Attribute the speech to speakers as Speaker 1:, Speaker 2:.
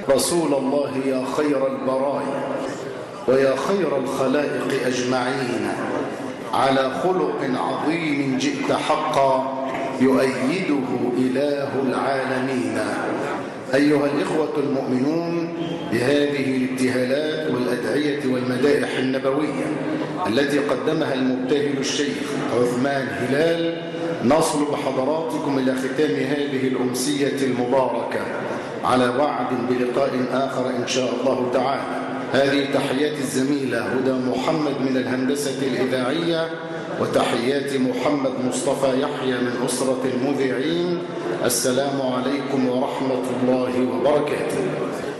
Speaker 1: رسول الله يا خير البرايا ويا خير الخلائق أجمعين، على خلق عظيم جئت حقا يؤيده إله العالمين. أيها الإخوة المؤمنون، بهذه الابتهالات والأدعية والمدائح النبوية التي قدمها المبتهل الشيخ عثمان هلال، نصل بحضراتكم إلى ختام هذه الأمسية المباركة على وعد بلقاء آخر إن شاء الله تعالى. هذه تحيات الزميلة هدى محمد من الهندسة الإذاعية، وتحيات محمد مصطفى يحيى من أسرة المذيعين. السلام عليكم ورحمة الله وبركاته.